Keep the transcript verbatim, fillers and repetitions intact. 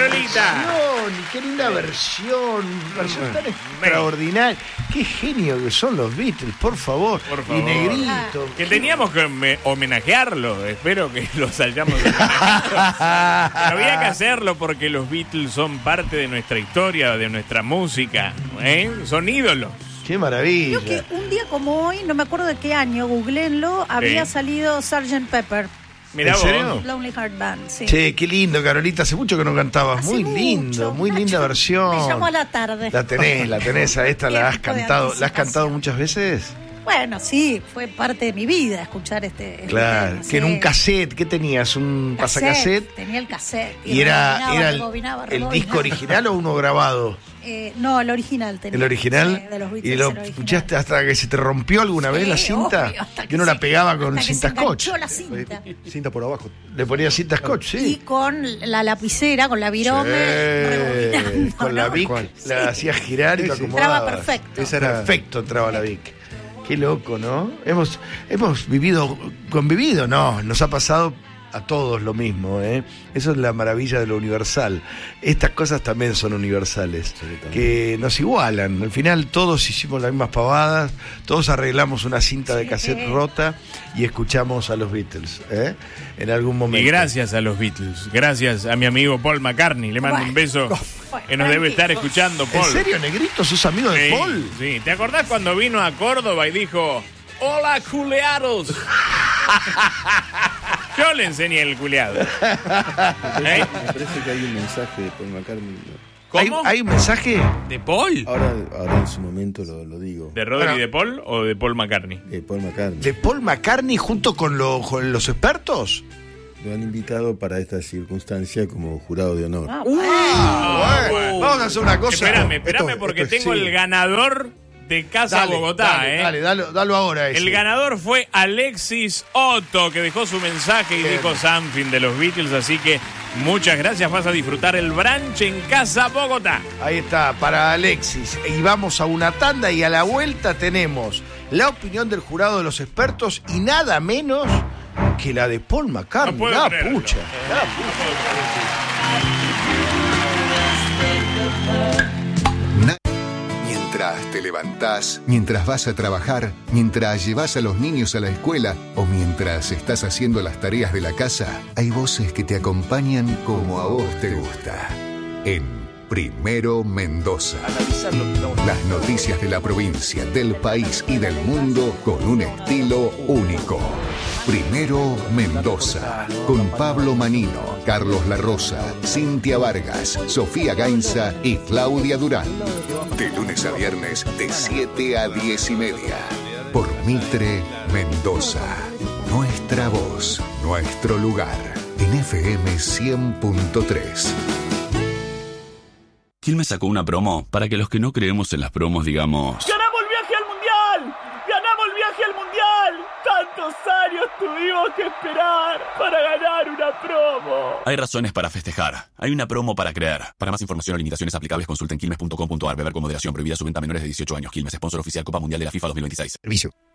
Carolita. Qué linda versión, versión tan extraordinaria. Qué genio que son los Beatles, por favor. Por favor. Y Negrito. Que teníamos que me- homenajearlo. Espero que los hayamos homenajeado. Pero había que hacerlo porque los Beatles son parte de nuestra historia, de nuestra música. ¿eh? Son ídolos. Qué maravilla. Creo que un día como hoy, no me acuerdo de qué año, googleenlo, había Sí. salido sergeant Pepper. Mirá ¿En vos. serio? Lonely Heart Band, sí. Che, qué lindo, Carolita. Hace mucho que no cantabas. Hace Muy mucho, lindo, muy linda Nacho, versión. Me llamó a la tarde. La tenés, la tenés a esta, la has Tiempo de cantado. ¿La has anticipación. cantado muchas veces? Bueno, sí, fue parte de mi vida escuchar este. este Claro. tema, Que en sí. un cassette, ¿qué tenías? ¿Un pasacassette? Tenía el cassette. ¿Y era, rebobinaba, era el, rebobinaba, el rebobinaba. disco original o uno grabado? Eh, no, el original tenía. ¿El original? Sí, de los Beatles, ¿Y lo el original. escuchaste hasta que se te rompió alguna Sí, vez la cinta? obvio, hasta Que uno la se- pegaba con hasta que cinta se scotch. enganchó la cinta. Cinta por abajo. Le ponía cinta scotch, Y sí. con la lapicera, con la virome, Sí, rebobinando, con la ¿no? Vic ¿Cuál? la hacías girar y Sí, lo sí. acomodabas. Entraba perfecto. Esa era- Perfecto entraba la Vic. Qué loco, ¿no? Hemos, hemos vivido, convivido, no, nos ha pasado a todos lo mismo, ¿eh? Eso es la maravilla de lo universal. Estas cosas también son universales, que nos igualan. Al final todos hicimos las mismas pavadas, todos arreglamos una cinta de cassette rota y escuchamos a los Beatles, ¿eh? En algún momento. Y gracias a los Beatles. Gracias a mi amigo Paul McCartney. Le mando un Bueno. beso Bueno, que nos debe estar tranquilo. escuchando, Paul. ¿En serio, Negrito? ¿Sos amigo de Sí, Paul? sí. ¿Te acordás cuando vino a Córdoba y dijo: hola, culeados? Yo le enseñé el culeado. ¿Eh? Me parece que hay un mensaje de Paul McCartney. ¿Hay, ¿Cómo? hay un mensaje? ¿De Paul? Ahora, ahora en su momento lo, lo digo. ¿De Rodri Bueno. de Paul o de Paul McCartney? De Paul McCartney. ¿De Paul McCartney junto con, lo- con los expertos? Lo han invitado para esta circunstancia como jurado de honor. Ah, Ah, bueno. Vamos a hacer una cosa. Espérame, espérame Esto- porque esto es- tengo sí. el ganador de Casa Dale, Bogotá, dale, ¿eh? dale, dalo, dalo ahora ese. El ganador fue Alexis Otto, que dejó su mensaje y Bien. dijo something de los Beatles, así que muchas gracias. Vas a disfrutar el brunch en Casa Bogotá. Ahí está, para Alexis. Y vamos a una tanda y a la vuelta tenemos la opinión del jurado de los expertos y nada menos que la de Paul McCartney. No puedo la creerlo. pucha, la pucha. Mientras te levantás, mientras vas a trabajar, mientras llevas a los niños a la escuela o mientras estás haciendo las tareas de la casa, hay voces que te acompañan como a vos te gusta. En Primero Mendoza. Las noticias de la provincia, del país y del mundo con un estilo único. Primero Mendoza, con Pablo Manino, Carlos La Rosa, Cintia Vargas, Sofía Gainza y Claudia Durán. De lunes a viernes, de siete a diez y media. Por Mitre Mendoza. Nuestra voz, nuestro lugar. En F M cien punto tres. Quilmes sacó una promo para que los que no creemos en las promos digamos: ¡Ganamos el viaje al mundial! ¡Ganamos el viaje al mundial! ¡Tantos años tuvimos que esperar para ganar una promo! hay razones para festejar. Hay una promo para creer. Para más información o limitaciones aplicables, consulten quilmes punto com punto ar. Beber con moderación. Prohibida su venta a menores de dieciocho años. Quilmes, sponsor oficial Copa Mundial de la FIFA dos mil veintiséis. Servicio.